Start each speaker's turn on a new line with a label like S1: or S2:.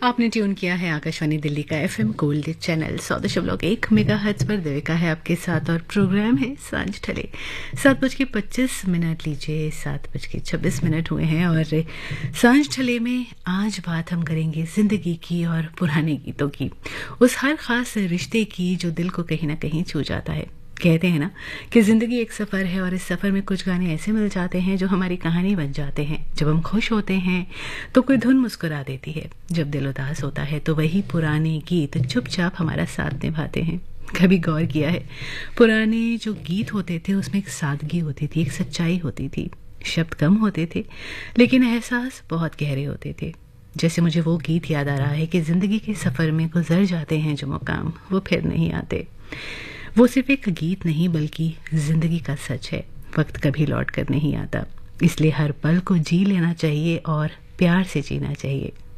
S1: आपने ट्यून किया है आकाशवाणी दिल्ली का एफएम गोल्ड चैनल 100.1 मेगाहर्ट्ज पर। देविका है आपके साथ और प्रोग्राम है सांझ ठले। 7:25 लीजिए, 7:26 हुए हैं और सांझ ठले में आज बात हम करेंगे जिंदगी की और पुराने गीतों की, उस हर खास रिश्ते की जो दिल को कहीं ना कहीं छू जाता है। कहते हैं ना कि जिंदगी एक सफर है और इस सफर में कुछ गाने ऐसे मिल जाते हैं जो हमारी कहानी बन जाते हैं। जब हम खुश होते हैं तो कोई धुन मुस्कुरा देती है, जब दिल उदास होता है तो वही पुराने गीत चुपचाप हमारा साथ निभाते हैं। कभी गौर किया है, पुराने जो गीत होते थे उसमें एक सादगी होती थी, एक सच्चाई होती थी। शब्द कम होते थे लेकिन एहसास बहुत गहरे होते थे। जैसे मुझे वो गीत याद आ रहा है कि जिंदगी के सफर में गुजर जाते हैं जो मुकाम, वो फिर नहीं आते। वो सिर्फ एक गीत नहीं बल्कि जिंदगी का सच है। वक्त कभी लौट कर नहीं आता, इसलिए हर पल को जी लेना चाहिए और प्यार से जीना चाहिए।